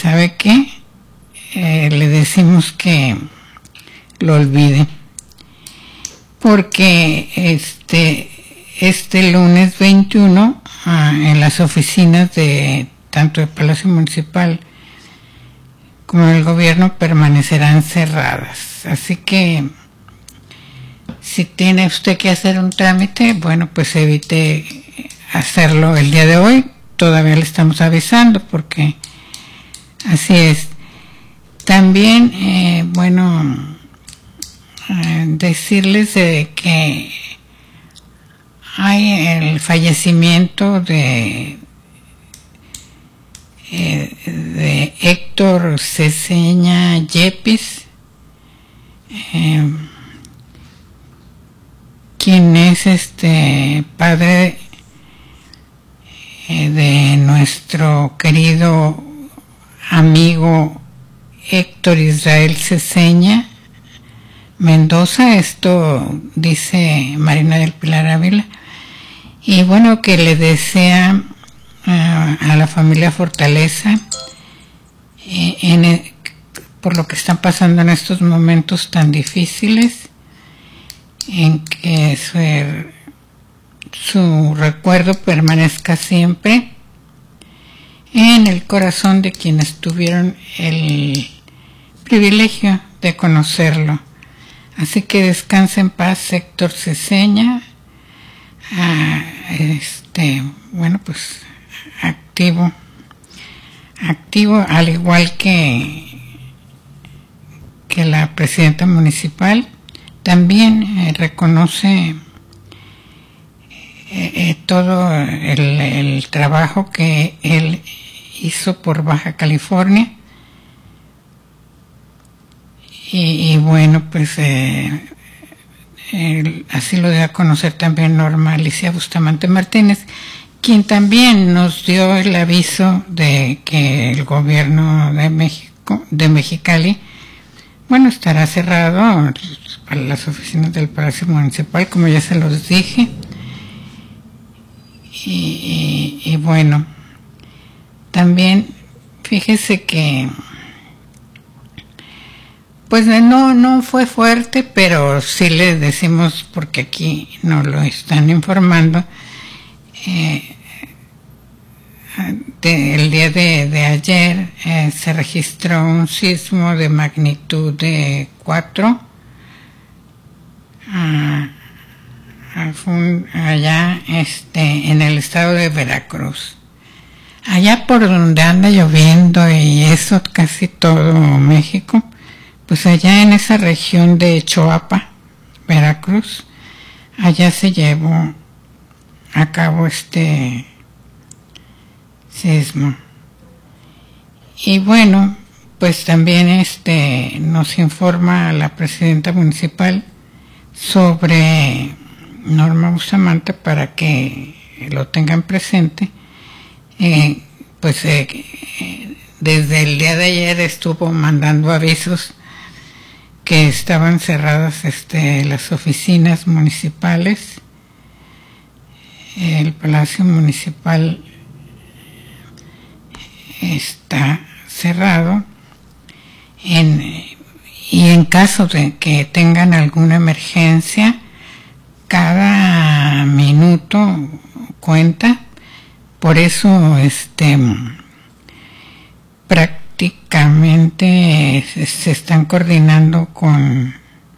¿sabe qué? Le decimos que lo olvide, porque este lunes 21 en las oficinas de tanto el Palacio Municipal como el gobierno permanecerán cerradas. Así que si tiene usted que hacer un trámite, bueno, pues evite hacerlo el día de hoy. Todavía le estamos avisando porque así es. También, decirles de que hay el fallecimiento de Héctor Ceseña Yepes, quien es padre de nuestro querido amigo Héctor Israel Ceseña Mendoza. Esto dice Marina del Pilar Ávila, y bueno, que le desea a la familia fortaleza por lo que están pasando en estos momentos tan difíciles, en que su recuerdo permanezca siempre en el corazón de quienes tuvieron el privilegio de conocerlo. Así que descansa en paz Héctor Ceseña, pues activo, al igual que la presidenta municipal. También reconoce todo el trabajo que él hizo por Baja California, y bueno, pues así lo dio a conocer también Norma Alicia Bustamante Martínez, quien también nos dio el aviso de que el gobierno de Mexicali, bueno, estará cerrado para las oficinas del Palacio Municipal, como ya se los dije. Y bueno, también fíjese que pues no fue fuerte, pero sí le decimos, porque aquí nos lo están informando, el día de ayer se registró un sismo de magnitud de 4 allá en el estado de Veracruz, allá por donde anda lloviendo y eso casi todo México. Pues allá en esa región de Choapa, Veracruz, allá se llevó a cabo este sismo. Y bueno, pues también nos informa la presidenta municipal sobre Norma Bustamante, para que lo tengan presente. Desde el día de ayer estuvo mandando avisos que estaban cerradas las oficinas municipales. El Palacio Municipal está cerrado, y en caso de que tengan alguna emergencia, cada minuto cuenta. Por eso prácticamente se están coordinando con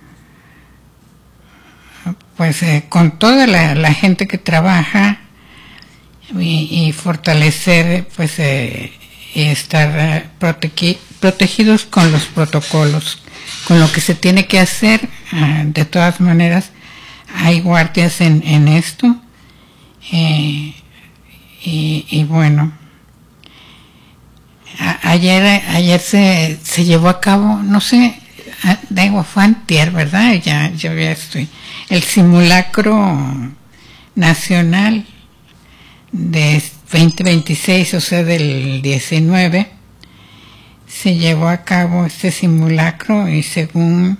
toda la gente que trabaja, y fortalecer y estar protegidos con los protocolos, con lo que se tiene que hacer. De todas maneras, hay guardias en esto, y bueno, ayer se llevó a cabo, no sé, fue antier, ¿verdad? Yo ya estoy. El simulacro nacional de 2026, o sea, del 19, se llevó a cabo este simulacro, y según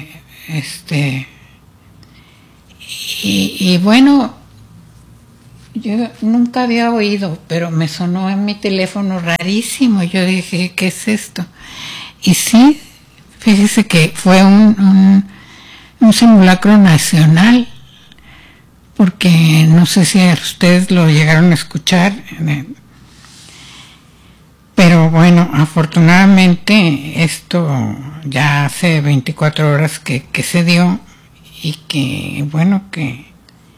y bueno, yo nunca había oído, pero me sonó en mi teléfono rarísimo. Yo dije, ¿qué es esto? Y sí, fíjese que fue un simulacro nacional, porque no sé si ustedes lo llegaron a escuchar, pero bueno, afortunadamente esto ya hace 24 horas que se dio, y que bueno, que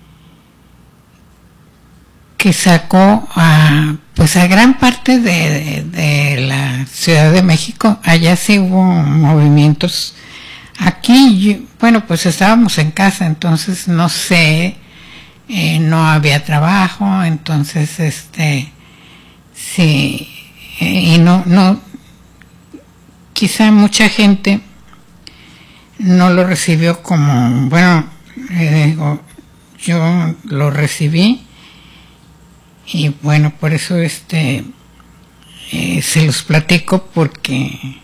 sacó a gran parte de la Ciudad de México. Allá sí hubo movimientos. Aquí, bueno, pues estábamos en casa, entonces no sé, no había trabajo, entonces sí, y no, quizá mucha gente no lo recibió como, bueno, digo, yo lo recibí, y bueno, por eso se los platico, porque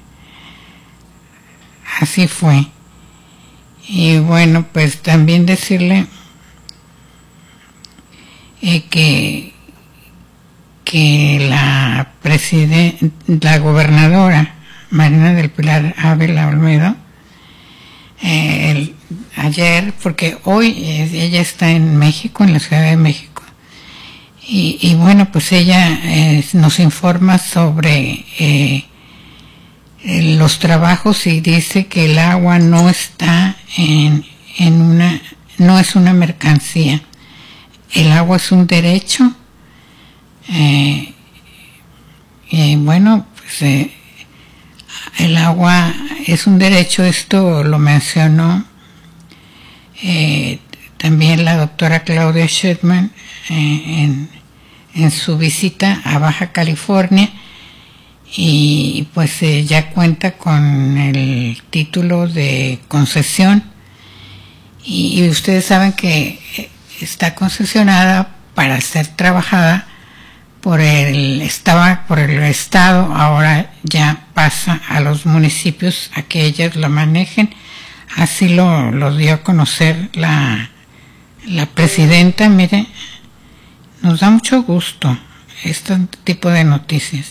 así fue. Y bueno, pues también decirle que la gobernadora Marina del Pilar Ávila Olmedo, ayer, porque hoy ella está en México, en la Ciudad de México, y bueno, pues ella nos informa sobre los trabajos, y dice que el agua no está no es una mercancía. El agua es un derecho, y bueno, pues el agua es un derecho. Esto lo mencionó también la doctora Claudia Sheinbaum en su visita a Baja California, y pues ya cuenta con el título de concesión, y ustedes saben que está concesionada para ser trabajada por el Estado. Ahora ya pasa a los municipios a que ellos lo manejen. Así lo dio a conocer la presidenta. Mire, nos da mucho gusto este tipo de noticias.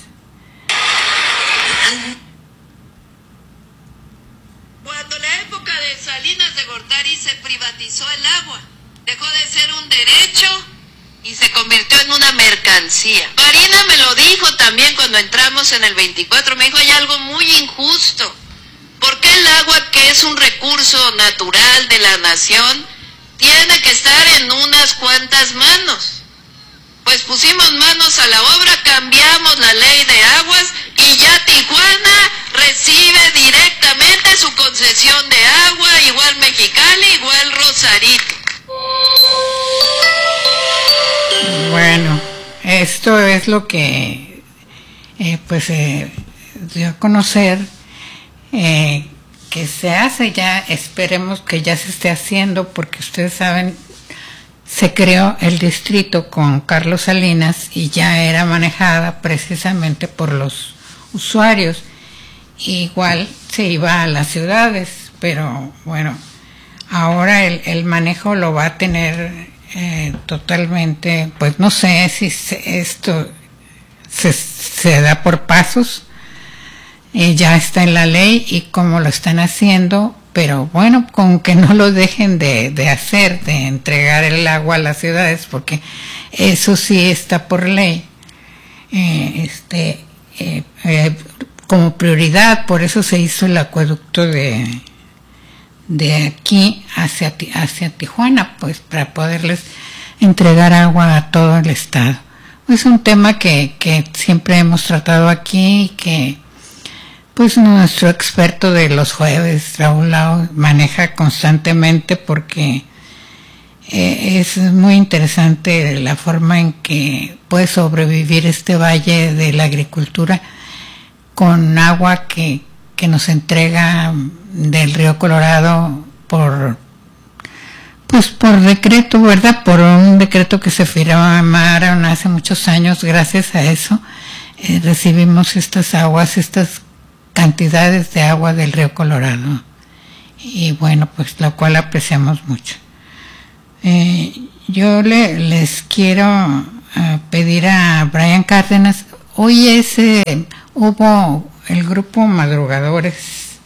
Cuando la época de Salinas de Gortari se privatizó el agua, dejó de ser un derecho y se convirtió en una mercancía. Marina me lo dijo también cuando entramos en el 24, me dijo, hay algo muy injusto. ¿Por qué el agua, que es un recurso natural de la nación, tiene que estar en unas cuantas manos? Pues pusimos manos a la obra, cambiamos la ley de aguas y ya Tijuana recibe directamente su concesión de agua, igual Mexicali, igual Rosarito. Bueno, esto es lo que dio a conocer, que se hace ya. Esperemos que ya se esté haciendo, porque ustedes saben, se creó el distrito con Carlos Salinas y ya era manejada precisamente por los usuarios. Igual se iba a las ciudades, pero bueno, ahora el manejo lo va a tener totalmente, pues no sé si esto se da por pasos, ya está en la ley y cómo lo están haciendo, pero bueno, con que no lo dejen de hacer, de entregar el agua a las ciudades, porque eso sí está por ley, como prioridad. Por eso se hizo el acueducto de aquí hacia Tijuana, pues para poderles entregar agua a todo el estado. Es un tema que siempre hemos tratado aquí, y que pues nuestro experto de los jueves, Raúl Lao, maneja constantemente, porque es muy interesante la forma en que puede sobrevivir este valle de la agricultura con agua que nos entrega del río Colorado por decreto, ¿verdad? Por un decreto que se firmaron hace muchos años. Gracias a eso recibimos estas aguas, estas cantidades de agua del río Colorado, y bueno, pues lo cual apreciamos mucho. yo les quiero pedir a Brian Cárdenas, hoy hubo el grupo Madrugadores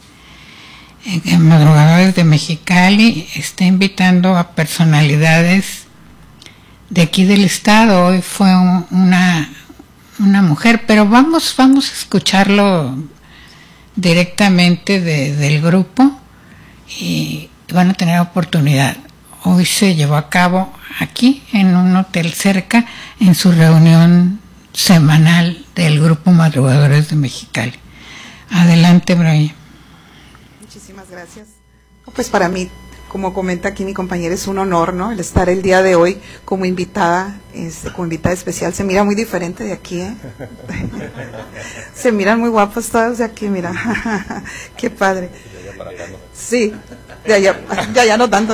de Mexicali, está invitando a personalidades de aquí del estado. Hoy fue una mujer, pero vamos a escucharlo directamente del grupo y van a tener oportunidad. Hoy se llevó a cabo aquí en un hotel cerca en su reunión semanal del grupo Madrugadores de Mexicali. Adelante, Brian. Muchísimas gracias. Pues para mí, como comenta aquí mi compañera, es un honor, ¿no?, el estar el día de hoy como invitada especial. Se mira muy diferente de aquí, ¿eh? Se miran muy guapos todos de aquí, mira. Qué padre. Sí, de allá no tanto.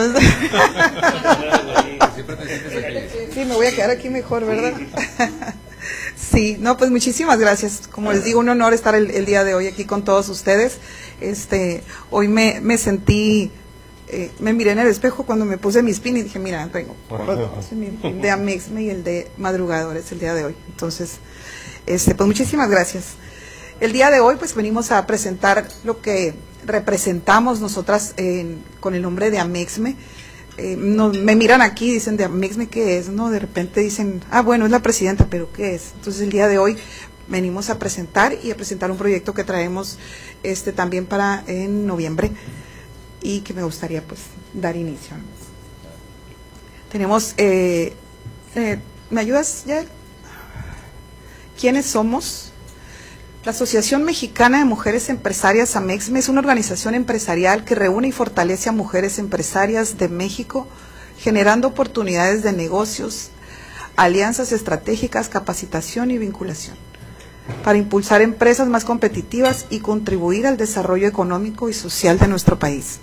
Sí, me voy a quedar aquí mejor, ¿verdad? Sí, no, pues muchísimas gracias. Como les digo, un honor estar el día de hoy aquí con todos ustedes. Hoy me sentí, me miré en el espejo cuando me puse mis pin y dije, mira, tengo el de Amexme y el de Madrugadores el día de hoy. Entonces, pues muchísimas gracias. El día de hoy, pues venimos a presentar lo que representamos nosotras con el nombre de Amexme. Me miran aquí y dicen, ¿de Amexme qué es? ¿No? De repente dicen, bueno, es la presidenta, pero ¿qué es? Entonces el día de hoy venimos a presentar un proyecto que traemos también para en noviembre y que me gustaría pues dar inicio. Tenemos, ¿me ayudas ya? ¿Quiénes somos? La Asociación Mexicana de Mujeres Empresarias, Amexme, es una organización empresarial que reúne y fortalece a mujeres empresarias de México, generando oportunidades de negocios, alianzas estratégicas, capacitación y vinculación, para impulsar empresas más competitivas y contribuir al desarrollo económico y social de nuestro país.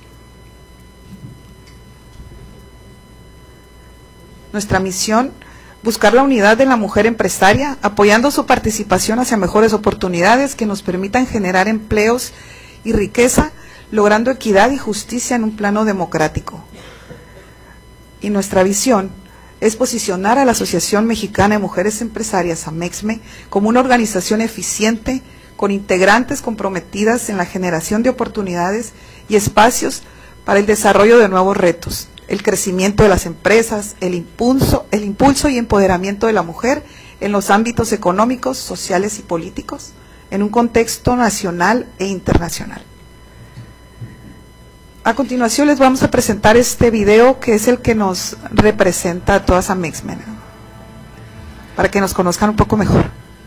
Nuestra misión: buscar la unidad de la mujer empresaria, apoyando su participación hacia mejores oportunidades que nos permitan generar empleos y riqueza, logrando equidad y justicia en un plano democrático. Y nuestra visión es posicionar a la Asociación Mexicana de Mujeres Empresarias, Amexme, como una organización eficiente, con integrantes comprometidas en la generación de oportunidades y espacios para el desarrollo de nuevos retos, el crecimiento de las empresas, el impulso y empoderamiento de la mujer en los ámbitos económicos, sociales y políticos, en un contexto nacional e internacional. A continuación les vamos a presentar este video que es el que nos representa a todas Amexme, ¿no?, para que nos conozcan un poco mejor.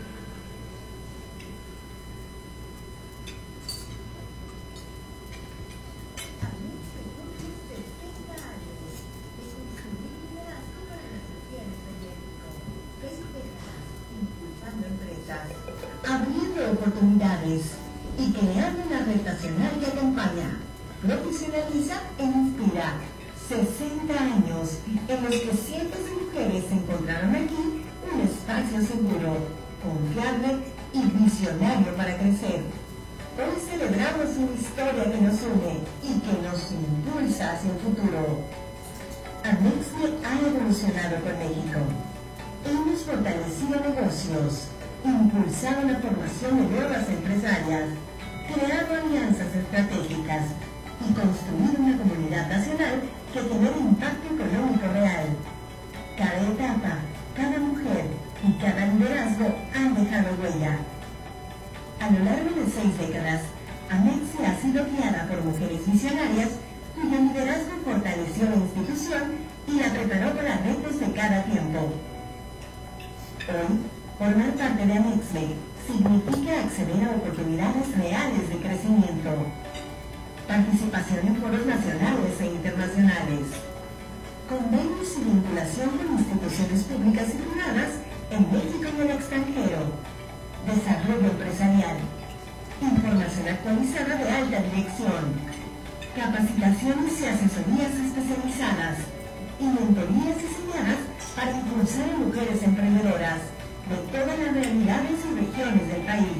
Abriendo oportunidades y creando una red nacional que acompaña, profesionaliza e inspira. 60 años en los que cientos de mujeres encontraron aquí un espacio seguro, confiable y visionario para crecer. Hoy celebramos una historia que nos une y que nos impulsa hacia el futuro. Amexme ha evolucionado con México. Hemos fortalecido negocios, impulsado la formación de nuevas empresarias, creado alianzas estratégicas y construido una comunidad nacional que genere impacto económico real. Cada etapa, cada mujer y cada liderazgo han dejado huella. A lo largo de 6 décadas, Amexme ha sido guiada por mujeres visionarias cuyo liderazgo fortaleció la institución y la preparó para retos de cada tiempo. Hoy, formar parte de Amexme significa acceder a oportunidades reales de crecimiento, participación en foros nacionales e internacionales, convenios y vinculación con instituciones públicas y privadas en México y el extranjero, desarrollo empresarial, información actualizada de alta dirección, capacitaciones y asesorías especializadas y mentorías diseñadas para impulsar a mujeres emprendedoras de todas las realidades y regiones del país.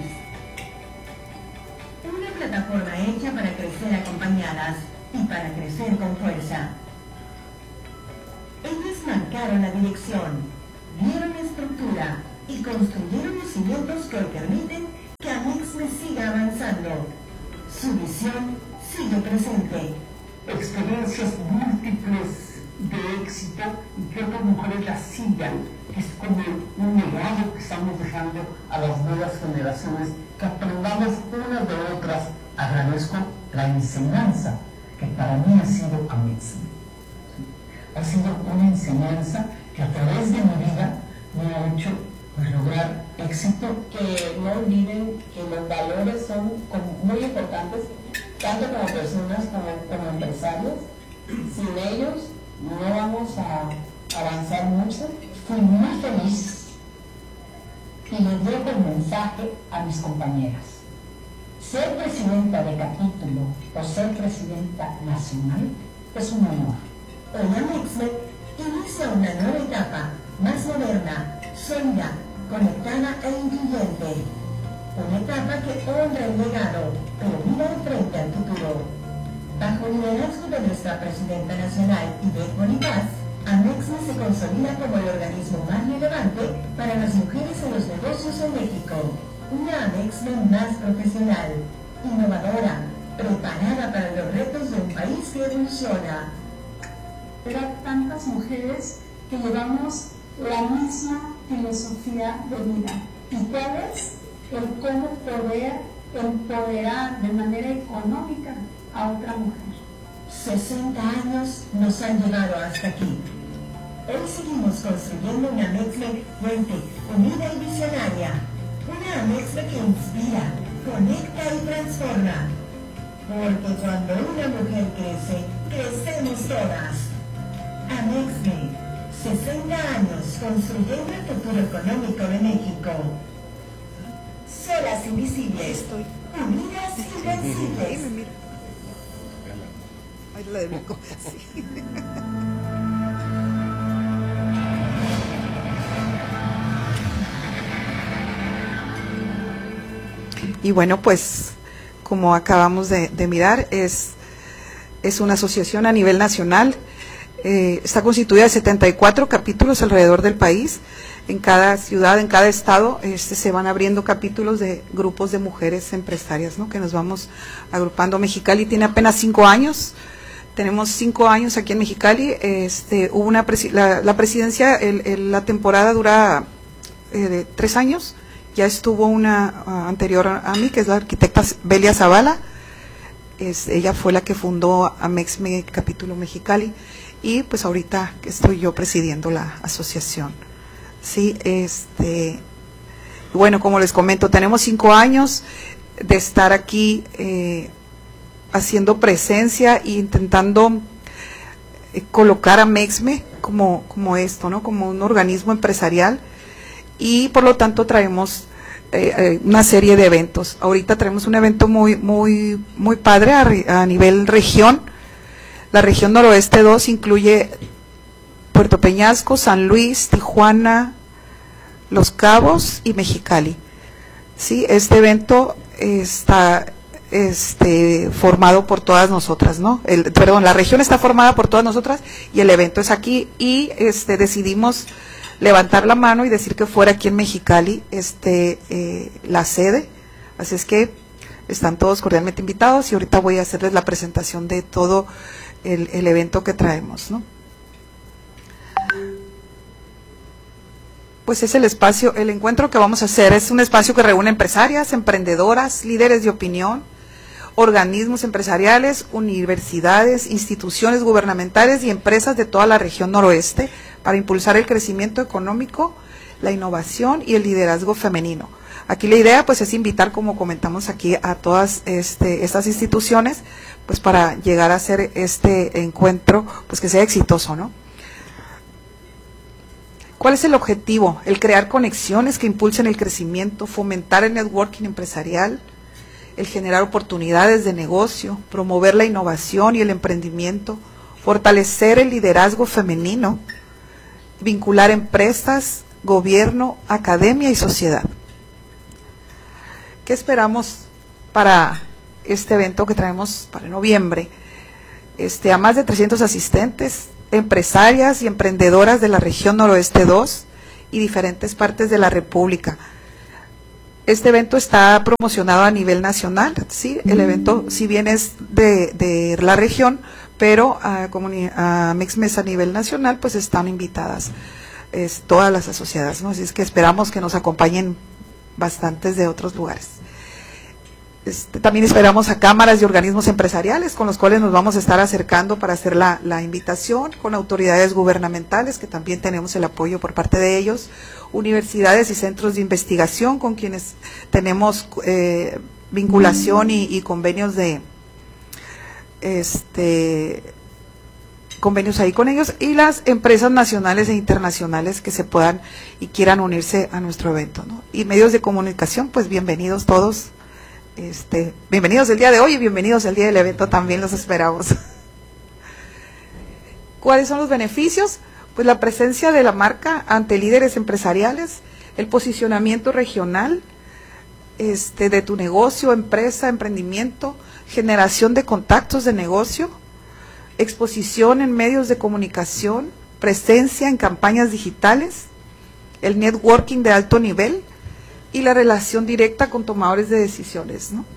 Una plataforma hecha para crecer acompañadas y para crecer con fuerza. Ella es marcada marcaron la dirección, dieron estructura y construyeron los cimientos que hoy permiten que Amexme siga avanzando. Su visión sigue presente. Experiencias múltiples de éxito y que otras mujeres las sigan. Es como un legado que estamos dejando a las nuevas generaciones, que aprendamos unas de otras. Agradezco la enseñanza que para mí ha sido Amexme. Ha sido una enseñanza que a través de mi vida me ha hecho lograr éxito. Que no olviden que los valores son muy importantes, tanto como personas como empresarios. Sin ellos no vamos a avanzar mucho. Fui muy feliz y le dejo el mensaje a mis compañeras. Ser presidenta de capítulo o ser presidenta nacional es un honor. Hoy Amexme inicia una nueva etapa, más moderna, sólida, conectada e incluyente. Una etapa que honra el legado, pero mira de frente al futuro. Bajo el liderazgo de nuestra presidenta nacional, Ivette Bonifaz, Amexme se consolida como el organismo más relevante para las mujeres en los negocios en México. Una Amexme más profesional, innovadora, preparada para los retos de un país que evoluciona. Pero tantas mujeres que llevamos la misma filosofía de vida. ¿Y cuál es? El cómo poder empoderar de manera económica a otra mujer. 60 años nos han llevado hasta aquí. Hoy seguimos construyendo una Amexme fuerte, unida y visionaria. Una Amexme que inspira, conecta y transforma. Porque cuando una mujer crece, crecemos todas. Amexme, 60 años construyendo el futuro económico de México. Solas invisibles, unidas invencibles. Ahí la dedico, sí. Y bueno, pues como acabamos de mirar, es una asociación a nivel nacional. Está constituida de 74 capítulos alrededor del país. En cada ciudad, en cada estado, se van abriendo capítulos de grupos de mujeres empresarias, ¿no? Que nos vamos agrupando. Mexicali tiene apenas 5 años. Tenemos 5 años aquí en Mexicali. Hubo la presidencia, la temporada dura de 3 años. Ya estuvo una anterior a mí, que es la arquitecta Belia Zavala. Ella fue la que fundó Amexme Capítulo Mexicali. Y pues ahorita estoy yo presidiendo la asociación. Sí, bueno, como les comento, tenemos 5 años de estar aquí haciendo presencia e intentando colocar a Amexme como esto, ¿no? Como un organismo empresarial, y por lo tanto traemos una serie de eventos. Ahorita traemos un evento muy padre a nivel región. La región Noroeste 2 incluye Puerto Peñasco, San Luis, Tijuana, Los Cabos y Mexicali. Sí, este evento está formado por todas nosotras, ¿no? La región está formada por todas nosotras y el evento es aquí, y decidimos levantar la mano y decir que fuera aquí en Mexicali la sede. Así es que están todos cordialmente invitados, y ahorita voy a hacerles la presentación de todo el evento que traemos, ¿no? Pues es el espacio, el encuentro que vamos a hacer es un espacio que reúne empresarias, emprendedoras, líderes de opinión, organismos empresariales, universidades, instituciones gubernamentales y empresas de toda la región noroeste para impulsar el crecimiento económico, la innovación y el liderazgo femenino. Aquí la idea pues es invitar, como comentamos aquí, a todas estas instituciones pues para llegar a hacer este encuentro pues que sea exitoso, ¿no? ¿Cuál es el objetivo? El crear conexiones que impulsen el crecimiento, fomentar el networking empresarial, el generar oportunidades de negocio, promover la innovación y el emprendimiento, fortalecer el liderazgo femenino, vincular empresas, gobierno, academia y sociedad. ¿Qué esperamos para este evento que traemos para noviembre? A más de 300 asistentes. empresarias y emprendedoras de la región Noroeste 2 y diferentes partes de la República. Este evento está promocionado a nivel nacional, ¿sí? El evento, si bien es de la región, pero a MexMes a nivel nacional, pues están invitadas todas las asociadas, ¿no? Así es que esperamos que nos acompañen bastantes de otros lugares. También esperamos a cámaras y organismos empresariales con los cuales nos vamos a estar acercando para hacer la invitación, con autoridades gubernamentales, que también tenemos el apoyo por parte de ellos, universidades y centros de investigación con quienes tenemos vinculación y convenios convenios ahí con ellos, y las empresas nacionales e internacionales que se puedan y quieran unirse a nuestro evento, ¿no? Y medios de comunicación, pues bienvenidos todos. Bienvenidos el día de hoy y bienvenidos el día del evento, también los esperamos. ¿Cuáles son los beneficios? Pues la presencia de la marca ante líderes empresariales, el posicionamiento regional de tu negocio, empresa, emprendimiento, generación de contactos de negocio, exposición en medios de comunicación, presencia en campañas digitales, el networking de alto nivel, y la relación directa con tomadores de decisiones, ¿no?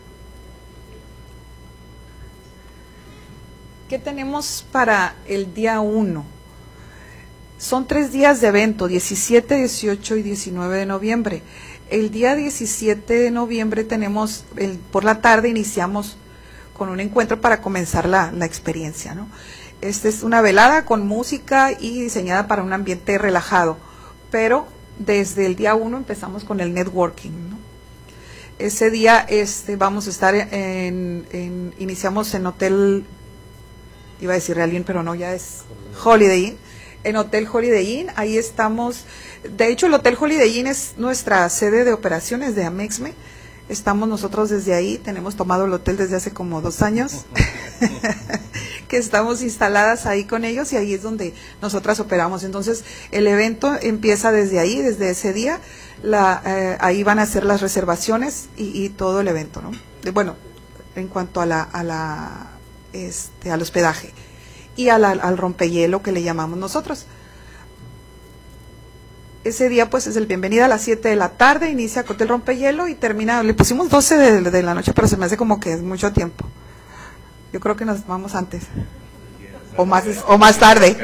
¿Qué tenemos para el día 1? Son 3 días de evento, 17, 18 y 19 de noviembre. El día 17 de noviembre tenemos, por la tarde iniciamos con un encuentro para comenzar la experiencia, ¿no? Esta es una velada con música y diseñada para un ambiente relajado, pero desde el día 1 empezamos con el networking, ¿no? Ese día vamos a estar iniciamos en hotel, iba a decir Real Inn, pero no, ya es Holiday Inn, en Hotel Holiday Inn. Ahí estamos, de hecho el Hotel Holiday Inn es nuestra sede de operaciones de Amexme. Estamos nosotros desde ahí, tenemos tomado el hotel desde hace como 2 años, que estamos instaladas ahí con ellos, y ahí es donde nosotras operamos. Entonces el evento empieza desde ahí, desde ese día, ahí van a hacer las reservaciones y todo el evento, ¿no? Bueno, en cuanto al hospedaje y al rompehielo que le llamamos nosotros. Ese día pues es el bienvenida a las 7 de la tarde, inicia Hotel Rompehielo y termina, le pusimos 12 de la noche, pero se me hace como que es mucho tiempo. Yo creo que nos vamos antes. O más tarde.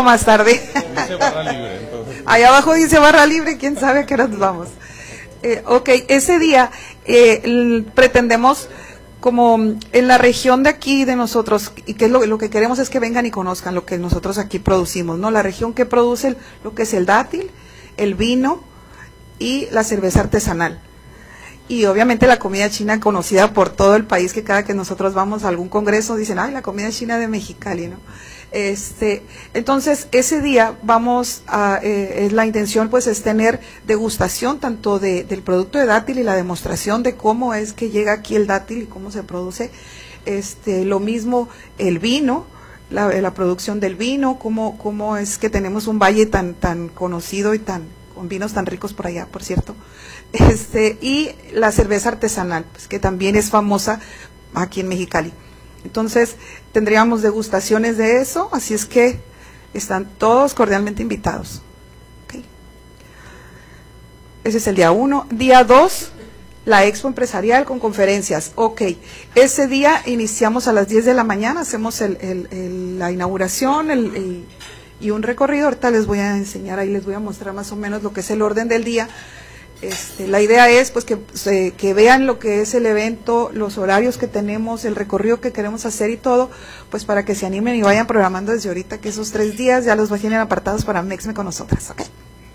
Allá abajo dice barra libre, quién sabe a qué hora nos vamos. Ok, ese día pretendemos, como en la región de aquí de nosotros, y que es lo que queremos es que vengan y conozcan lo que nosotros aquí producimos, ¿no? La región que produce lo que es el dátil, el vino y la cerveza artesanal. Y obviamente la comida china conocida por todo el país, que cada que nosotros vamos a algún congreso dicen, ay, la comida china de Mexicali, ¿no? Entonces, ese día vamos a, la intención pues es tener degustación tanto del producto de dátil y la demostración de cómo es que llega aquí el dátil y cómo se produce. Lo mismo el vino, la producción del vino, cómo es que tenemos un valle tan conocido y con vinos tan ricos por allá, por cierto. Y la cerveza artesanal, pues, que también es famosa aquí en Mexicali. Entonces, tendríamos degustaciones de eso, así es que están todos cordialmente invitados. Okay. Ese es el día 1. Día 2, la expo empresarial con conferencias. Ok, ese día iniciamos a las 10 de la mañana, hacemos la inauguración y un recorrido. Ahorita les voy a enseñar, ahí les voy a mostrar más o menos lo que es el orden del día. La idea es pues que vean lo que es el evento, los horarios que tenemos, el recorrido que queremos hacer y todo, pues para que se animen y vayan programando desde ahorita, que esos 3 días ya los tienen apartados para Mexme con nosotras, ¿ok?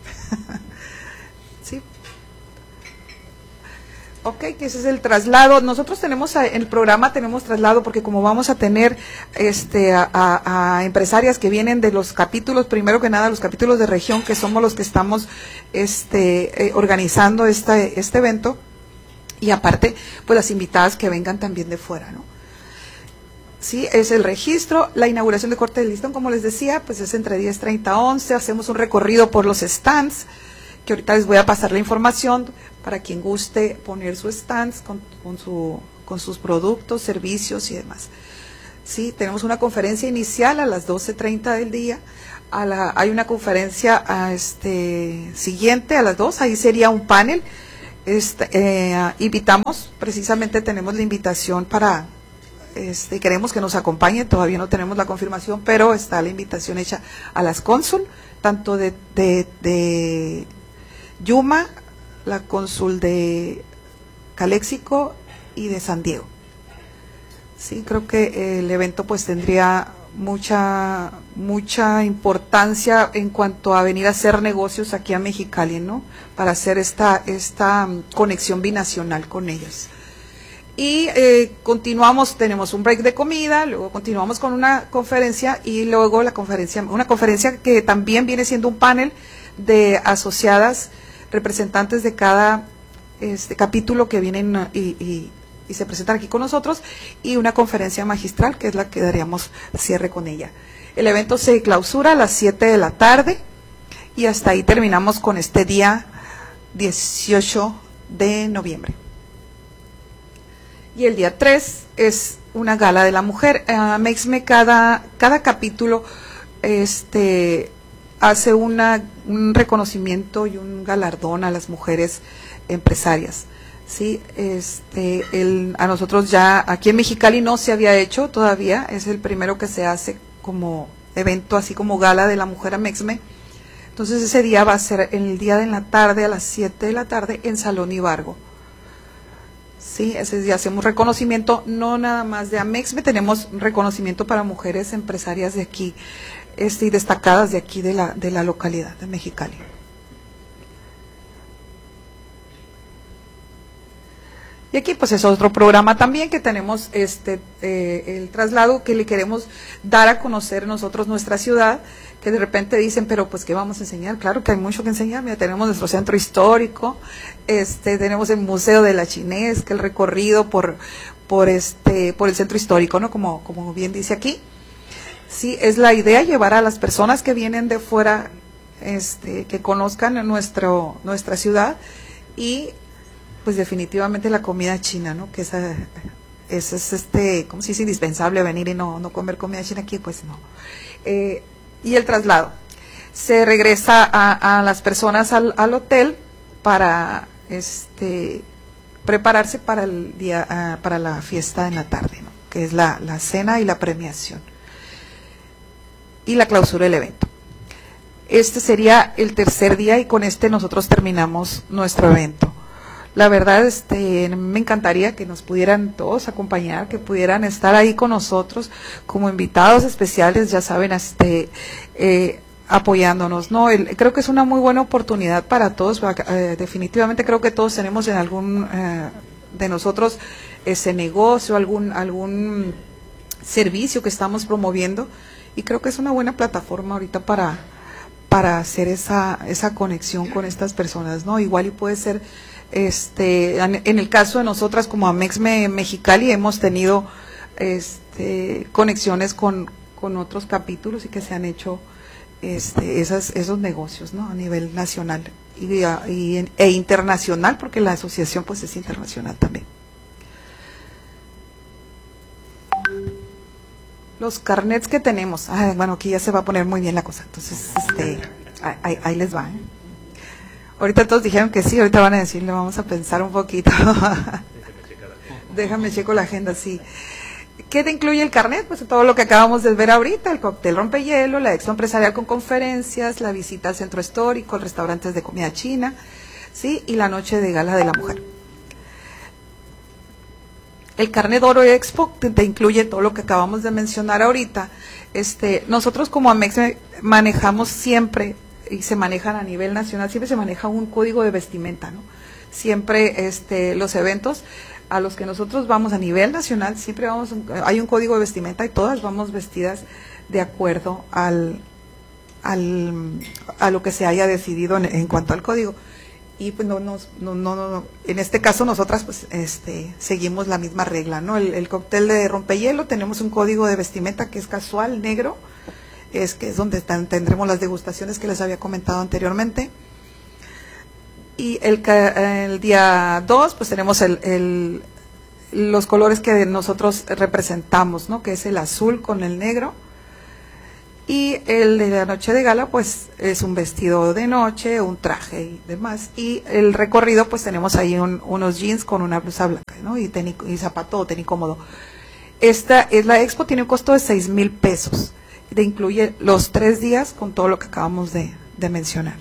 ¿Sí? Ok, que ese es el traslado. Nosotros tenemos en el programa tenemos traslado porque como vamos a tener a empresarias que vienen de los capítulos, primero que nada los capítulos de región, que somos los que estamos organizando este evento, y aparte pues las invitadas que vengan también de fuera, ¿no? Sí, es el registro, la inauguración de corte de listón, como les decía, pues es entre 10:30 a 11, hacemos un recorrido por los stands, que ahorita les voy a pasar la información para quien guste poner su stands con sus productos, servicios y demás. Sí, tenemos una conferencia inicial a las 12:30 del día. Hay una conferencia siguiente a las 2, ahí sería un panel. Invitamos, precisamente tenemos la invitación para, queremos que nos acompañen, todavía no tenemos la confirmación, pero está la invitación hecha a las cónsul, tanto de Yuma, la cónsul de Caléxico y de San Diego. Sí, creo que el evento pues tendría mucha importancia en cuanto a venir a hacer negocios aquí a Mexicali, ¿no? Para hacer esta conexión binacional con ellos. Y continuamos, tenemos un break de comida, luego continuamos con una conferencia y luego una conferencia que también viene siendo un panel de asociadas, representantes de cada capítulo que vienen y se presentan aquí con nosotros, y una conferencia magistral que es la que daríamos cierre con ella. El evento se clausura a las 7 de la tarde y hasta ahí terminamos con este día 18 de noviembre. Y el día 3 es una gala de la mujer. Mexme cada capítulo hace un reconocimiento y un galardón a las mujeres empresarias. Sí, a nosotros ya aquí en Mexicali no se había hecho todavía, es el primero que se hace como evento, así como gala de la mujer a Mexme. Entonces ese día va a ser el día de la tarde, a las 7 de la tarde, en Salón Ibargo. Sí, ese día hacemos reconocimiento, no nada más de Amexme, tenemos reconocimiento para mujeres empresarias de aquí, y destacadas de aquí de la localidad de Mexicali. Y aquí pues es otro programa también que tenemos, el traslado, que le queremos dar a conocer nosotros nuestra ciudad, que de repente dicen, pero pues ¿qué vamos a enseñar? Claro que hay mucho que enseñar. Mira, tenemos nuestro centro histórico, tenemos el Museo de la Chinesca, el recorrido por el centro histórico, ¿no? Como bien dice aquí. Sí, es la idea llevar a las personas que vienen de fuera, que conozcan nuestra ciudad, y pues definitivamente la comida china, ¿no? Que esa es como si es indispensable venir y no comer comida china aquí, pues no. Y el traslado. Se regresa a las personas al hotel para prepararse para el día, para la fiesta en la tarde, ¿no? Que es la cena y la premiación. Y la clausura del evento. Este sería el tercer día y con nosotros terminamos nuestro evento. La verdad, me encantaría que nos pudieran todos acompañar, que pudieran estar ahí con nosotros como invitados especiales, ya saben, apoyándonos, ¿no? Creo que es una muy buena oportunidad para todos. Definitivamente creo que todos tenemos en algún de nosotros ese negocio, algún servicio que estamos promoviendo, y creo que es una buena plataforma ahorita para hacer esa conexión con estas personas, ¿no? Igual y puede ser, en el caso de nosotras como Amexme Mexicali hemos tenido conexiones con otros capítulos y que se han hecho esos negocios, ¿no? A nivel nacional e internacional, porque la asociación pues es internacional también. Los carnets que tenemos, bueno, aquí ya se va a poner muy bien la cosa, entonces ahí les va, ¿eh? Ahorita todos dijeron que sí, ahorita van a decirle, vamos a pensar un poquito. Déjame checo la agenda, sí. ¿Qué te incluye el carnet? Pues todo lo que acabamos de ver ahorita: el cóctel rompehielo, la expo empresarial con conferencias, la visita al centro histórico, el restaurante de comida china, sí, y la noche de gala de la mujer. El carnet Oro Expo te incluye todo lo que acabamos de mencionar ahorita. Nosotros como Amex manejamos siempre, y se manejan a nivel nacional, siempre se maneja un código de vestimenta, ¿no? Siempre los eventos a los que nosotros vamos a nivel nacional, siempre hay un código de vestimenta y todas vamos vestidas de acuerdo a lo que se haya decidido en cuanto al código. Y pues no, en este caso nosotras pues seguimos la misma regla, ¿no? El cóctel de rompehielo, tenemos un código de vestimenta que es casual, negro, que es donde tendremos las degustaciones que les había comentado anteriormente. Y el día 2 pues tenemos el los colores que nosotros representamos, ¿no? Que es el azul con el negro. Y el de la noche de gala, pues es un vestido de noche, un traje y demás. Y el recorrido, pues tenemos ahí unos jeans con una blusa blanca, ¿no? Y zapato o tenis cómodo. La expo tiene un costo de 6,000 pesos. Te incluye los 3 días con todo lo que acabamos de mencionar.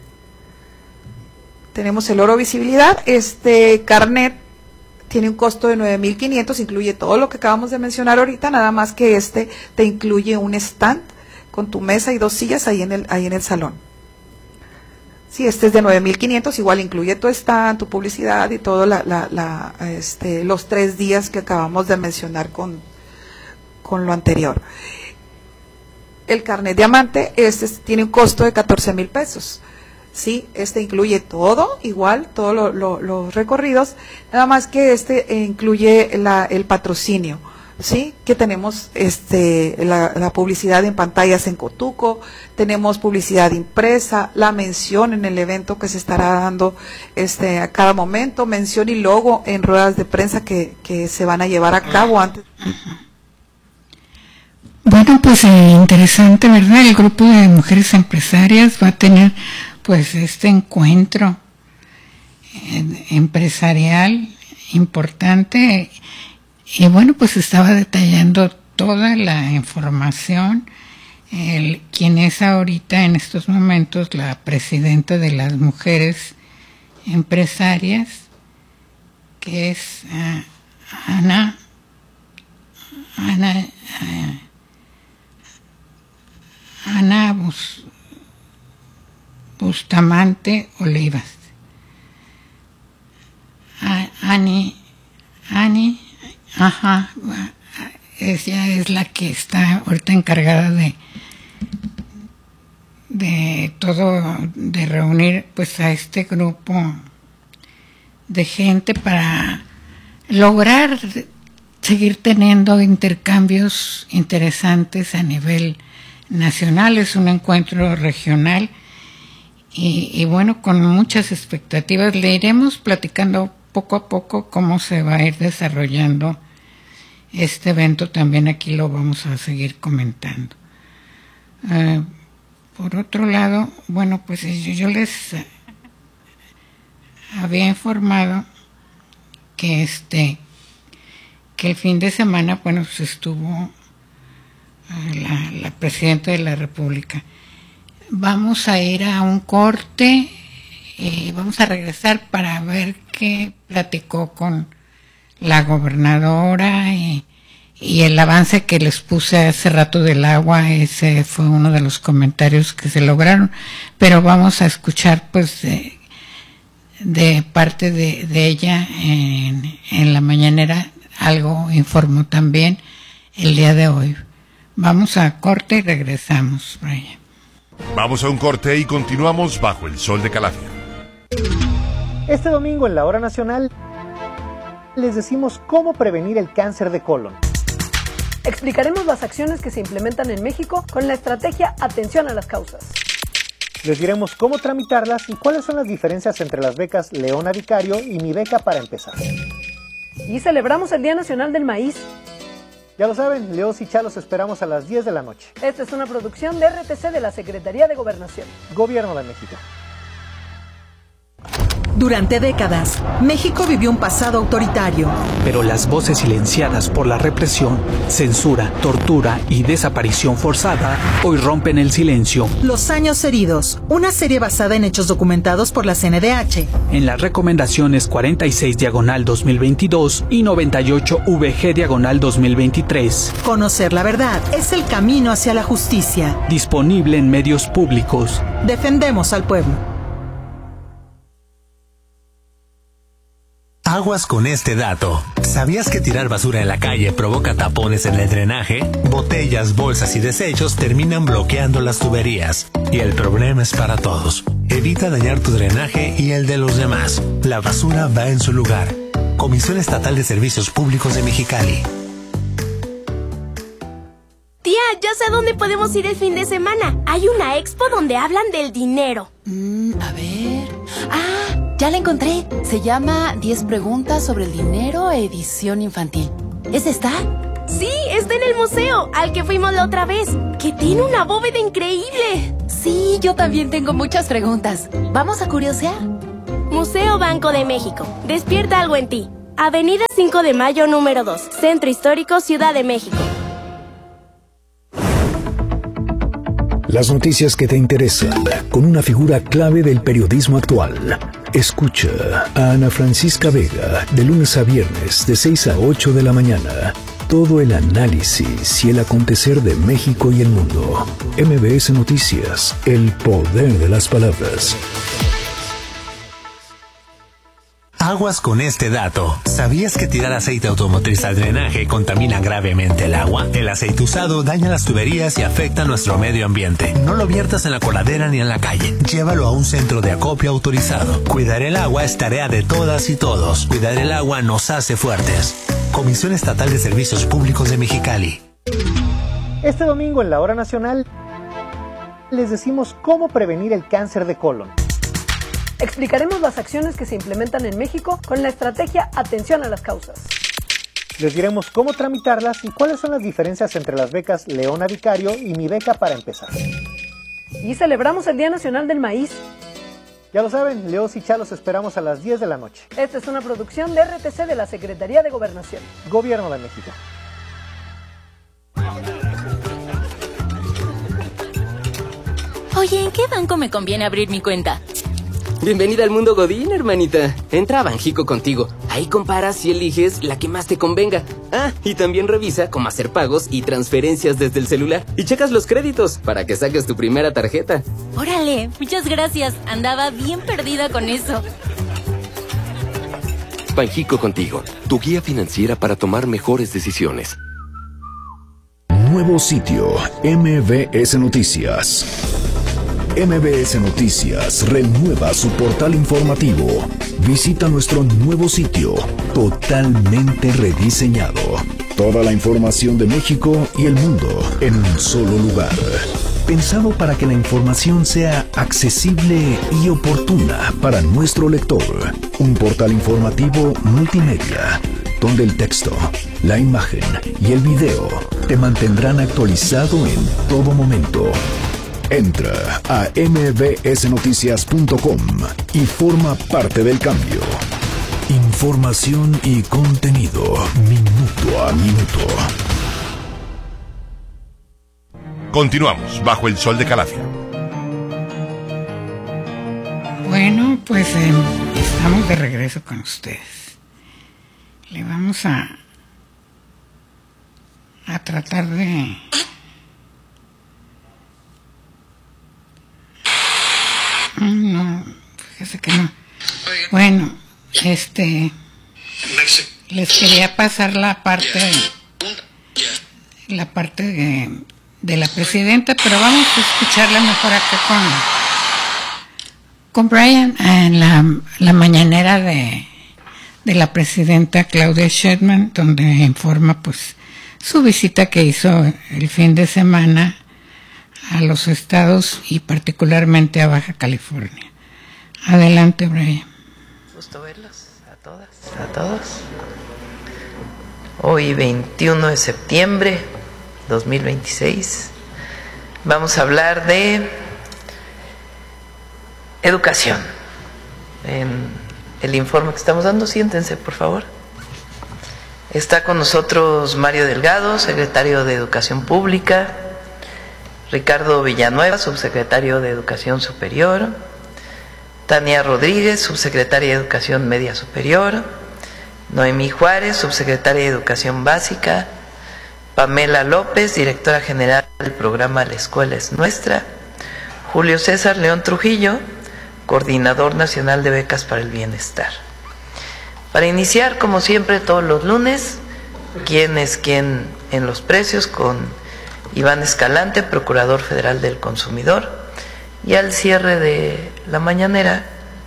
Tenemos el oro visibilidad. Este carnet tiene un costo de 9,500, incluye todo lo que acabamos de mencionar ahorita, nada más que te incluye un stand con tu mesa y 2 sillas ahí en el salón. Sí, este es de 9,500, igual incluye tu stand, tu publicidad y todo los 3 días que acabamos de mencionar con lo anterior. El carnet diamante, tiene un costo de 14,000 pesos. Sí, incluye todo, igual, todos los recorridos, nada más que incluye el patrocinio. Sí, que tenemos la publicidad en pantallas en Cotuco, tenemos publicidad impresa, la mención en el evento que se estará dando a cada momento, mención y logo en ruedas de prensa que se van a llevar a cabo antes. Bueno, pues interesante, ¿verdad? El grupo de mujeres empresarias va a tener pues este encuentro empresarial importante. Y bueno, pues estaba detallando toda la información, quien es ahorita en estos momentos la presidenta de las mujeres empresarias, que es Ana Bustamante Olivas. Ella es la que está ahorita encargada de todo, de reunir pues a este grupo de gente para lograr seguir teniendo intercambios interesantes a nivel nacional. Es un encuentro regional y bueno, con muchas expectativas. Le iremos platicando poco a poco cómo se va a ir desarrollando este evento. También aquí lo vamos a seguir comentando. Por otro lado, bueno, pues yo les había informado que el fin de semana, bueno, pues estuvo la presidenta de la República. Vamos a ir a un corte y vamos a regresar para ver qué platicó con la gobernadora y el avance que les puse hace rato del agua. Ese fue uno de los comentarios que se lograron, pero vamos a escuchar pues de parte de ella en la mañanera. Algo informó también el día de hoy. Vamos a corte y regresamos, Brian. Vamos a un corte y continuamos bajo el sol de Calafia. Este domingo en la Hora Nacional les decimos cómo prevenir el cáncer de colon. Explicaremos las acciones que se implementan en México con la estrategia Atención a las Causas. Les diremos cómo tramitarlas y cuáles son las diferencias entre las becas Leona Vicario y Mi Beca para Empezar. Y celebramos el Día Nacional del Maíz. Ya lo saben, Leos y Chalos esperamos a las 10 de la noche. Esta es una producción de RTC de la Secretaría de Gobernación. Gobierno de México. Durante décadas, México vivió un pasado autoritario. Pero las voces silenciadas por la represión, censura, tortura y desaparición forzada hoy rompen el silencio. Los años heridos, una serie basada en hechos documentados por la CNDH. En las recomendaciones 46/2022 y 98/VG/2023. Conocer la verdad es el camino hacia la justicia. Disponible en medios públicos. Defendemos al pueblo. Aguas con este dato. ¿Sabías que tirar basura en la calle provoca tapones en el drenaje? Botellas, bolsas y desechos terminan bloqueando las tuberías. Y el problema es para todos. Evita dañar tu drenaje y el de los demás. La basura va en su lugar. Comisión Estatal de Servicios Públicos de Mexicali. Tía, ya sé a dónde podemos ir el fin de semana. Hay una expo donde hablan del dinero. A ver... ¡Ah! Ya la encontré. Se llama 10 preguntas sobre el dinero, edición infantil. ¿Esa está? Sí, está en el museo, al que fuimos la otra vez, que tiene una bóveda increíble. Sí, yo también tengo muchas preguntas. ¿Vamos a curiosear? Museo Banco de México. Despierta algo en ti. Avenida 5 de Mayo, número 2. Centro Histórico, Ciudad de México. Las noticias que te interesan, con una figura clave del periodismo actual. Escucha a Ana Francisca Vega, de lunes a viernes, de 6 a 8 de la mañana. Todo el análisis y el acontecer de México y el mundo. MBS Noticias, el poder de las palabras. Aguas con este dato. ¿Sabías que tirar aceite automotriz al drenaje contamina gravemente el agua? El aceite usado daña las tuberías y afecta a nuestro medio ambiente. No lo viertas en la coladera ni en la calle. Llévalo a un centro de acopio autorizado. Cuidar el agua es tarea de todas y todos. Cuidar el agua nos hace fuertes. Comisión Estatal de Servicios Públicos de Mexicali. Este domingo en la Hora Nacional les decimos cómo prevenir el cáncer de colon. Explicaremos las acciones que se implementan en México con la estrategia Atención a las Causas. Les diremos cómo tramitarlas y cuáles son las diferencias entre las becas Leona Vicario y Mi Beca para Empezar. Y celebramos el Día Nacional del Maíz. Ya lo saben, Leos y Chalos esperamos a las 10 de la noche. Esta es una producción de RTC de la Secretaría de Gobernación. Gobierno de México. Oye, ¿en qué banco me conviene abrir mi cuenta? Bienvenida al mundo Godín, hermanita. Entra a Banjico Contigo. Ahí comparas y eliges la que más te convenga. Ah, y también revisa cómo hacer pagos y transferencias desde el celular. Y checas los créditos para que saques tu primera tarjeta. Órale, muchas gracias. Andaba bien perdida con eso. Banjico Contigo, tu guía financiera para tomar mejores decisiones. Nuevo sitio, MBS Noticias. MBS Noticias renueva su portal informativo. Visita nuestro nuevo sitio, totalmente rediseñado. Toda la información de México y el mundo en un solo lugar. Pensado para que la información sea accesible y oportuna para nuestro lector. Un portal informativo multimedia, donde el texto, la imagen y el video te mantendrán actualizado en todo momento. Entra a mbsnoticias.com y forma parte del cambio. Información y contenido, minuto a minuto. Continuamos bajo el sol de Calafia. Bueno, pues estamos de regreso con ustedes. Le vamos a tratar de... No, fíjese que no. Bueno, les quería pasar la parte de la presidenta, pero vamos a escucharla mejor acá con Brian en la mañanera de la presidenta Claudia Sheinbaum, donde informa pues su visita que hizo el fin de semana a los estados y particularmente a Baja California. Adelante, Brian. Gusto verlos a todas, a todos. Hoy 21 de septiembre 2026 vamos a hablar de educación. En el informe que estamos dando, siéntense por favor. Está con nosotros Mario Delgado, secretario de Educación Pública, Ricardo Villanueva, subsecretario de Educación Superior, Tania Rodríguez, subsecretaria de Educación Media Superior, Noemí Juárez, subsecretaria de Educación Básica, Pamela López, directora general del programa La Escuela es Nuestra, Julio César León Trujillo, coordinador nacional de becas para el bienestar. Para iniciar, como siempre, todos los lunes, quién es quién en los precios con Iván Escalante, Procurador Federal del Consumidor, y al cierre de la mañanera,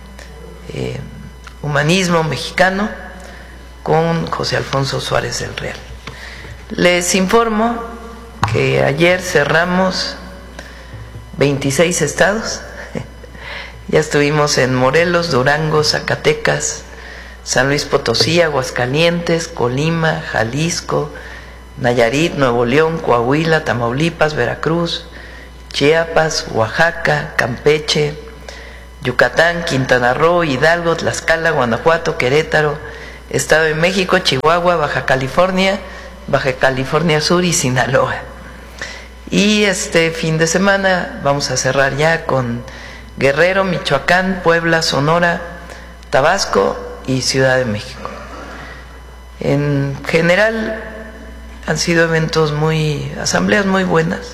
Humanismo Mexicano, con José Alfonso Suárez del Real. Les informo que ayer cerramos 26 estados Ya estuvimos en Morelos, Durango, Zacatecas, San Luis Potosí, Aguascalientes, Colima, Jalisco, Nayarit, Nuevo León, Coahuila, Tamaulipas, Veracruz, Chiapas, Oaxaca, Campeche, Yucatán, Quintana Roo, Hidalgo, Tlaxcala, Guanajuato, Querétaro, Estado de México, Chihuahua, Baja California Sur y Sinaloa. Y este fin de semana vamos a cerrar ya con Guerrero, Michoacán, Puebla, Sonora, Tabasco y Ciudad de México. En general han sido eventos asambleas muy buenas,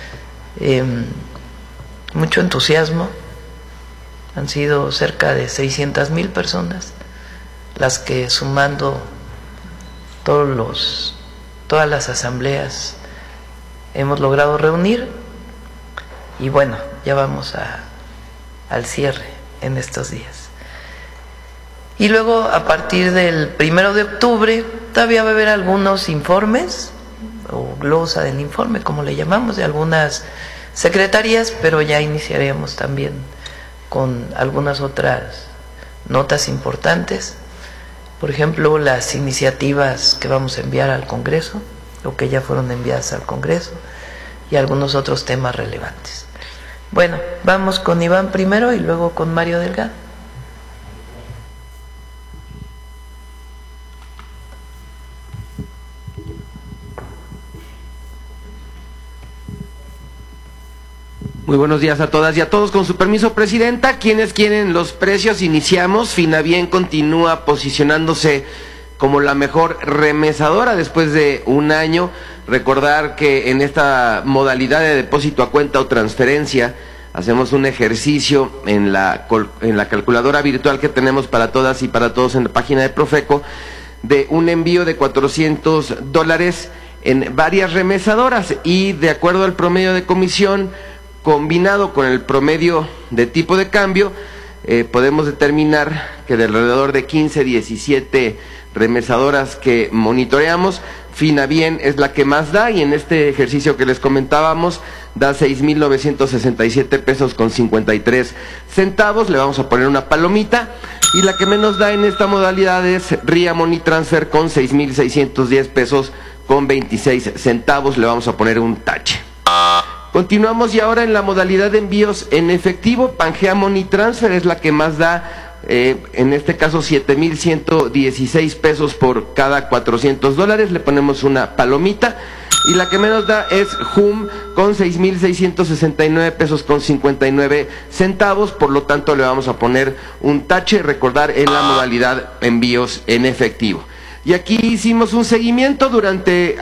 mucho entusiasmo. Han sido cerca de 600,000 personas las que, sumando todas las asambleas, hemos logrado reunir. Y bueno, ya vamos al cierre en estos días. Y luego, a partir del 1 de octubre, todavía va a haber algunos informes, o glosa del informe, como le llamamos, de algunas secretarías, pero ya iniciaremos también con algunas otras notas importantes. Por ejemplo, las iniciativas que vamos a enviar al Congreso, o que ya fueron enviadas al Congreso, y algunos otros temas relevantes. Bueno, vamos con Iván primero y luego con Mario Delgado. Muy buenos días a todas y a todos. Con su permiso, Presidenta, ¿quiénes quieren los precios? Iniciamos. Finabien continúa posicionándose como la mejor remesadora después de un año. Recordar que en esta modalidad de depósito a cuenta o transferencia hacemos un ejercicio en la calculadora virtual que tenemos para todas y para todos en la página de Profeco, de un envío de $400 en varias remesadoras, y de acuerdo al promedio de comisión combinado con el promedio de tipo de cambio, podemos determinar que de alrededor de 15, 17 remesadoras que monitoreamos, Finabien es la que más da, y en este ejercicio que les comentábamos da 6,967 pesos con 53 centavos. Le vamos a poner una palomita. Y la que menos da en esta modalidad es RIA Money Transfer con 6,610 pesos con 26 centavos. Le vamos a poner un tache. Continuamos, y ahora en la modalidad de envíos en efectivo, Pangea Money Transfer es la que más da, en este caso 7,116 pesos por cada $400, le ponemos una palomita. Y la que menos da es HUM con 6,669 pesos con 59 centavos, por lo tanto le vamos a poner un tache. Recordar, en la modalidad envíos en efectivo. Y aquí hicimos un seguimiento durante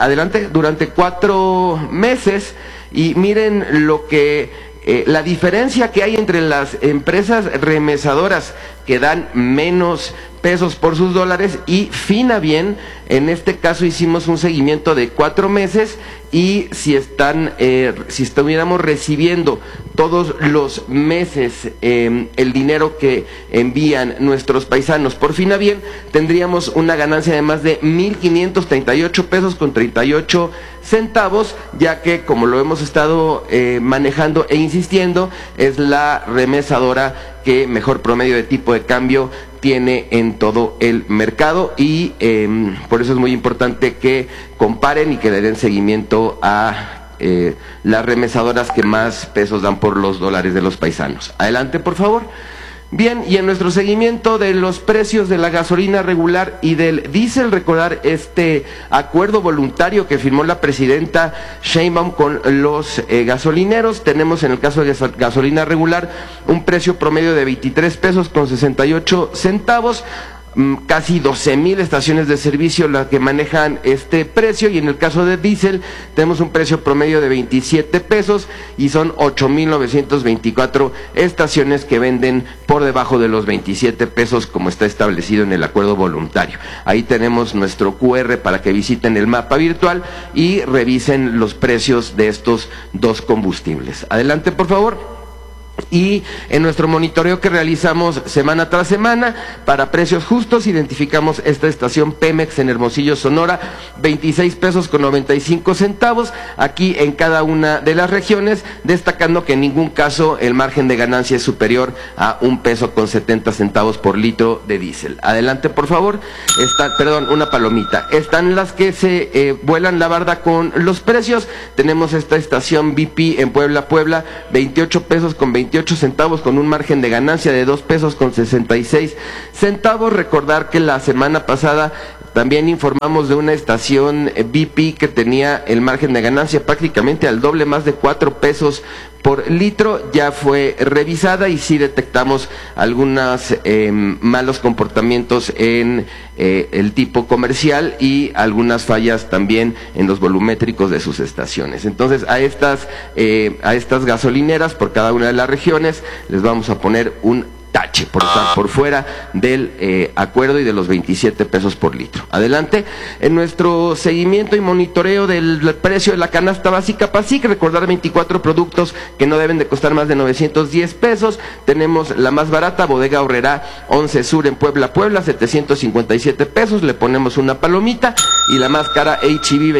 4 meses, y miren la diferencia que hay entre las empresas remesadoras que dan menos pesos por sus dólares y Finabien. En este caso hicimos un seguimiento de 4 meses, y si estuviéramos recibiendo todos los meses el dinero que envían nuestros paisanos por Finabien, tendríamos una ganancia de más de 1,538 pesos con 38 centavos, ya que, como lo hemos estado manejando e insistiendo, es la remesadora que mejor promedio de tipo de cambio tiene en todo el mercado, y por eso es muy importante que comparen y que le den seguimiento a las remesadoras que más pesos dan por los dólares de los paisanos. Adelante, por favor. Bien, y en nuestro seguimiento de los precios de la gasolina regular y del diésel, recordar este acuerdo voluntario que firmó la presidenta Sheinbaum con los gasolineros. Tenemos, en el caso de gasolina regular, un precio promedio de 23 pesos con 68 centavos. Casi 12,000 estaciones de servicio las que manejan este precio, y en el caso de diésel tenemos un precio promedio de 27 pesos y son 8,924 estaciones que venden por debajo de los 27 pesos, como está establecido en el acuerdo voluntario. Ahí tenemos nuestro QR para que visiten el mapa virtual y revisen los precios de estos dos combustibles. Adelante, por favor. Y en nuestro monitoreo que realizamos semana tras semana, para precios justos, identificamos esta estación Pemex en Hermosillo, Sonora, 26 pesos con 95 centavos, aquí en cada una de las regiones, destacando que en ningún caso el margen de ganancia es superior a 1 peso con 70 centavos por litro de diésel. Adelante, por favor. Una palomita. Están las que se vuelan la barda con los precios. Tenemos esta estación BP en Puebla, 28 pesos con 28 centavos con un margen de ganancia de 2 pesos con 66 centavos. Recordar que la semana pasada también informamos de una estación BP que tenía el margen de ganancia prácticamente al doble, más de 4 pesos por litro. Ya fue revisada y sí detectamos algunos malos comportamientos en el tipo comercial y algunas fallas también en los volumétricos de sus estaciones. Entonces a estas gasolineras por cada una de las regiones les vamos a poner un tache por estar por fuera del acuerdo y de los 27 pesos por litro. Adelante. En nuestro seguimiento y monitoreo del precio de la canasta básica PASIC, recordar 24 productos que no deben de costar más de 910 pesos. Tenemos la más barata, Bodega Aurrerá 11 Sur en Puebla, 757 pesos, le ponemos una palomita. Y la más cara, H-E-B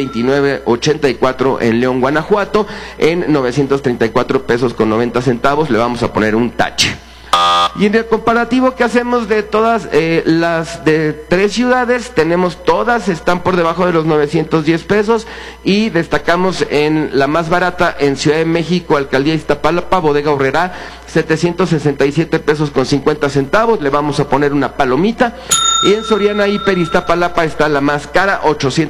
2984 en León, Guanajuato, en 934 pesos con 90 centavos, le vamos a poner un tache. Y en el comparativo que hacemos de todas las de 3 ciudades, tenemos todas, están por debajo de los 910 pesos y destacamos en la más barata en Ciudad de México, Alcaldía Iztapalapa, Bodega Aurrerá, 767 pesos con 50 centavos, le vamos a poner una palomita. Y en Soriana Hiper Iztapalapa está la más cara,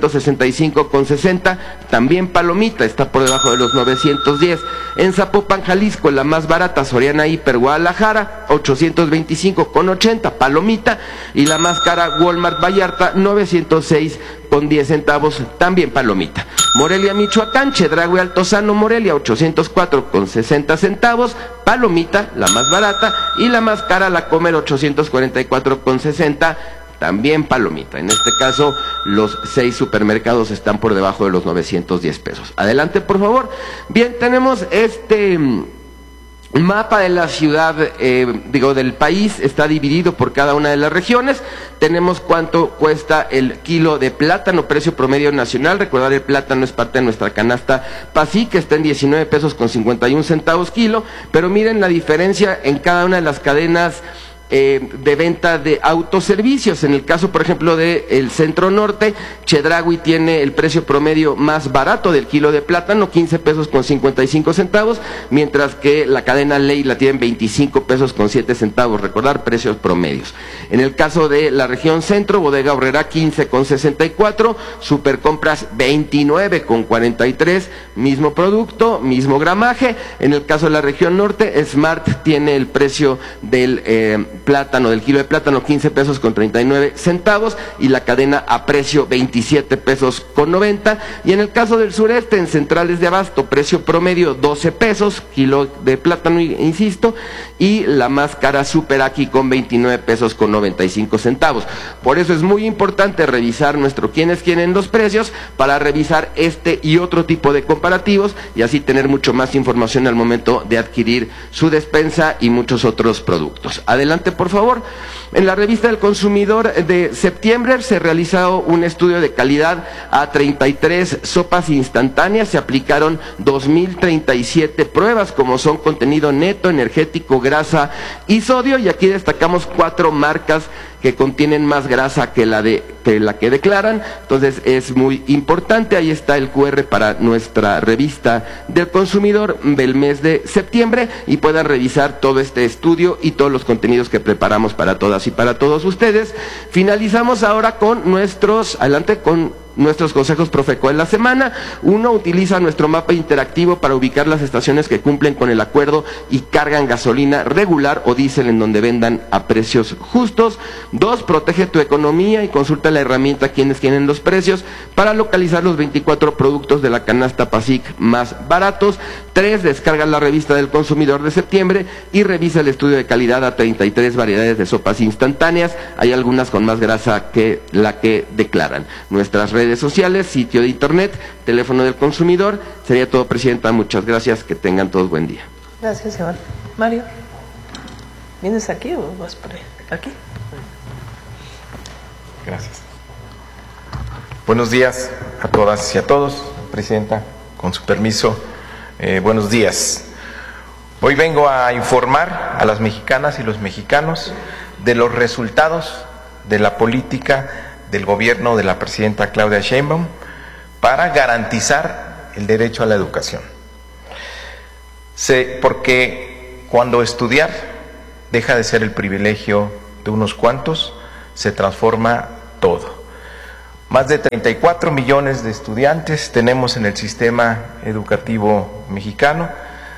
865 con 60, también palomita, está por debajo de los 910. En Zapopan, Jalisco, la más barata, Soriana Hiper Guadalajara, 825 con 80, palomita. Y la más cara, Walmart Vallarta, 906 con 10 centavos, también palomita. Morelia, Michoacán, Chedraui Altozano, Morelia, 804 con 60 centavos, palomita, la más barata. Y la más cara, La Comer, 844 con 60, también palomita. En este caso, los 6 supermercados están por debajo de los 910 pesos. Adelante, por favor. Bien, tenemos este mapa de la ciudad, del país, está dividido por cada una de las regiones. Tenemos cuánto cuesta el kilo de plátano, precio promedio nacional. Recordar, el plátano es parte de nuestra canasta PASIC, que está en 19 pesos con 51 centavos kilo, pero miren la diferencia en cada una de las cadenas de venta de autoservicios. En el caso, por ejemplo, de el Centro Norte, Chedraui tiene el precio promedio más barato del kilo de plátano, 15 pesos con 55 centavos, mientras que la cadena Ley la tiene en 25 pesos con 7 centavos, recordar precios promedios. En el caso de la región centro, Bodega Aurrerá 15 con 64, Supercompras 29 con 43, mismo producto, mismo gramaje. En el caso de la región norte, Smart tiene el precio del plátano, del kilo de plátano, 15 pesos con 39 centavos, y la cadena a precio 27 pesos con 90. Y en el caso del sureste, en centrales de abasto, precio promedio 12 pesos, kilo de plátano, insisto, y la más cara Super Aquí con 29 pesos con 95 centavos. Por eso es muy importante revisar nuestro quiénes quieren los precios, para revisar este y otro tipo de comparativos, y así tener mucho más información al momento de adquirir su despensa y muchos otros productos. Adelante, por favor. En la revista del consumidor de septiembre se realizó un estudio de calidad a 33 sopas instantáneas. Se aplicaron 2037 pruebas, como son contenido neto, energético, grasa y sodio, y aquí destacamos 4 marcas que contienen más grasa que la que declaran. Entonces es muy importante. Ahí está el QR para nuestra revista del consumidor del mes de septiembre, y puedan revisar todo este estudio y todos los contenidos que preparamos para todas y para todos ustedes. Finalizamos ahora con nuestros consejos Profeco de la semana. 1, utiliza nuestro mapa interactivo para ubicar las estaciones que cumplen con el acuerdo y cargan gasolina regular o diésel en donde vendan a precios justos. 2, protege tu economía y consulta la herramienta Quienes Tienen los Precios para localizar los 24 productos de la canasta PASIC más baratos. 3, descarga la revista del consumidor de septiembre y revisa el estudio de calidad a 33 variedades de sopas instantáneas. Hay algunas con más grasa que la que declaran. Nuestras redes sociales, sitio de internet, teléfono del consumidor. Sería todo, Presidenta. Muchas gracias. Que tengan todos buen día. Gracias, Iván. Mario, ¿vienes aquí o vas por ahí? ¿Aquí? Gracias. Buenos días a todas y a todos. Presidenta, con su permiso, buenos días. Hoy vengo a informar a las mexicanas y los mexicanos de los resultados de la política del gobierno de la presidenta Claudia Sheinbaum para garantizar el derecho a la educación. Porque cuando estudiar deja de ser el privilegio de unos cuantos, se transforma todo. Más de 34 millones de estudiantes tenemos en el sistema educativo mexicano,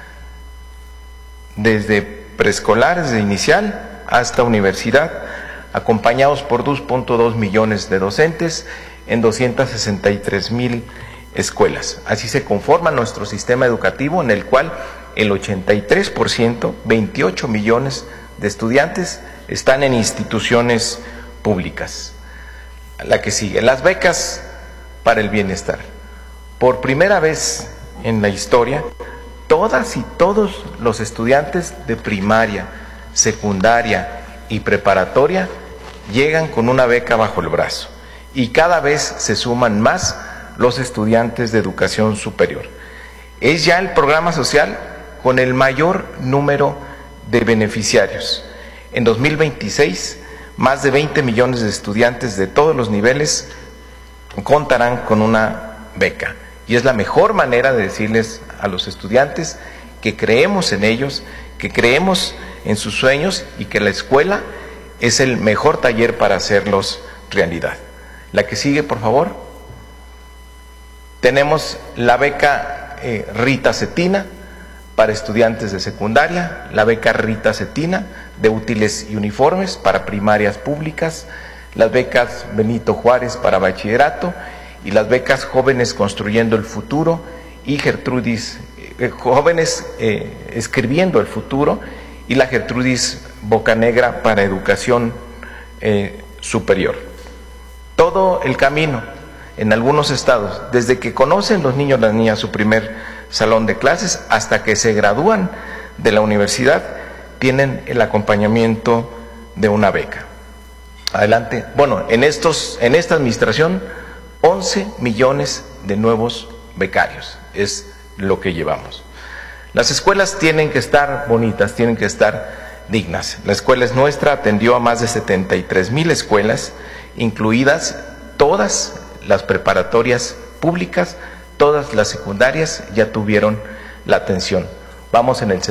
desde preescolar, desde inicial hasta universidad, acompañados por 2.2 millones de docentes en 263,000 escuelas. Así se conforma nuestro sistema educativo, en el cual el 83%, 28 millones de estudiantes, están en instituciones públicas. La que sigue, las becas para el bienestar. Por primera vez en la historia, todas y todos los estudiantes de primaria, secundaria y preparatoria llegan con una beca bajo el brazo, y cada vez se suman más los estudiantes de educación superior. Es ya el programa social con el mayor número de beneficiarios. En 2026, más de 20 millones de estudiantes de todos los niveles contarán con una beca. Y es la mejor manera de decirles a los estudiantes que creemos en ellos, que creemos en sus sueños y que la escuela es el mejor taller para hacerlos realidad. La que sigue, por favor. Tenemos la beca Rita Cetina para estudiantes de secundaria, la beca Rita Cetina de útiles y uniformes para primarias públicas, las becas Benito Juárez para bachillerato y las becas Jóvenes Construyendo el Futuro y Gertrudis, Jóvenes Escribiendo el Futuro, y la Gertrudis Bocanegra para educación superior. Todo el camino en algunos estados, desde que conocen los niños y las niñas su primer salón de clases hasta que se gradúan de la universidad, tienen el acompañamiento de una beca. Adelante. Bueno, en esta administración, 11 millones de nuevos becarios es lo que llevamos. Las escuelas tienen que estar bonitas, tienen que estar dignas. La escuela es nuestra, atendió a más de 73,000 escuelas, incluidas todas las preparatorias públicas, todas las secundarias ya tuvieron la atención. Vamos en el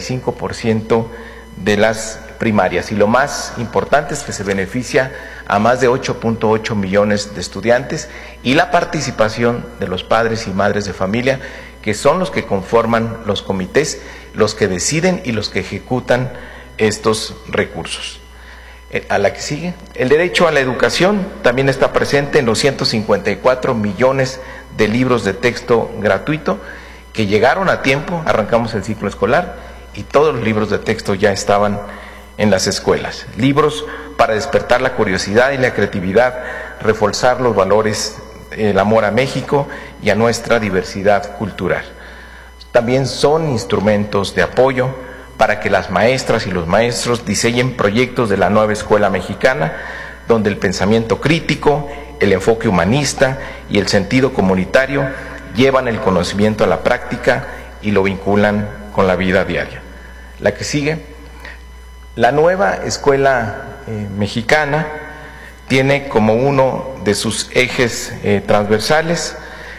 75% de las primarias, y lo más importante es que se beneficia a más de 8.8 millones de estudiantes, y la participación de los padres y madres de familia, que son los que conforman los comités, los que deciden y los que ejecutan estos recursos. A la que sigue, el derecho a la educación también está presente en los 154 millones de libros de texto gratuito que llegaron a tiempo. Arrancamos el ciclo escolar y todos los libros de texto ya estaban en las escuelas. Libros para despertar la curiosidad y la creatividad, reforzar los valores, el amor a México y a nuestra diversidad cultural. También son instrumentos de apoyo para que las maestras y los maestros diseñen proyectos de la nueva escuela mexicana, donde el pensamiento crítico, el enfoque humanista y el sentido comunitario llevan el conocimiento a la práctica y lo vinculan con la vida diaria. La que sigue, la nueva escuela mexicana tiene como uno de sus ejes transversales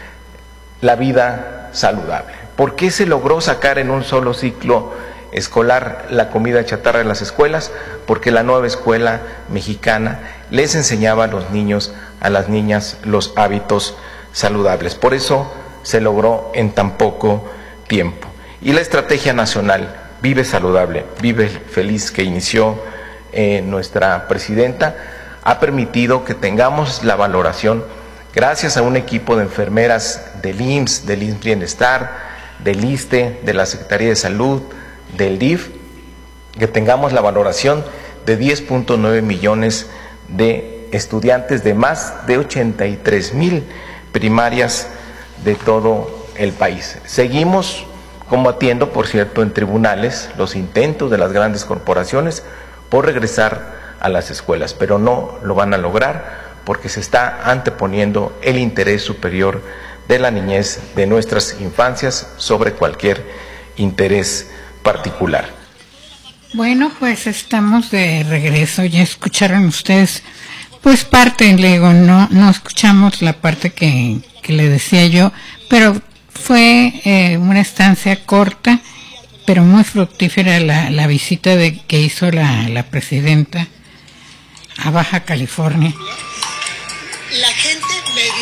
la vida saludable. ¿Por qué se logró sacar en un solo ciclo escolar la comida chatarra en las escuelas? Porque la nueva escuela mexicana les enseñaba a los niños, a las niñas, los hábitos saludables. Por eso se logró en tan poco tiempo. Y la estrategia nacional Vive Saludable, Vive Feliz, que inició nuestra presidenta, ha permitido que tengamos la valoración, gracias a un equipo de enfermeras del IMSS, del IMSS Bienestar, del ISSSTE, de la Secretaría de Salud, del DIF, que tengamos la valoración de 10.9 millones de estudiantes de más de 83,000 primarias de todo el país. Seguimos combatiendo, por cierto, en tribunales los intentos de las grandes corporaciones por regresar a las escuelas, pero no lo van a lograr porque se está anteponiendo el interés superior de la niñez, de nuestras infancias, sobre cualquier interés particular. Bueno, pues estamos de regreso. Ya escucharon ustedes, pues parte, le digo, no escuchamos la parte que le decía yo, pero fue una estancia corta, pero muy fructífera la visita que hizo la presidenta a Baja California. La gente